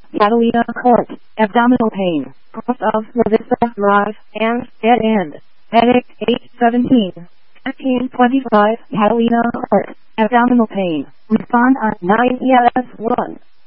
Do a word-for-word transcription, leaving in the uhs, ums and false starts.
Catalina Court, abdominal pain, course of Lavista Drive, and dead end. Headache, eight seventeen. fifteen twenty-five, Catalina Court, abdominal pain. Respond on nine E L S one.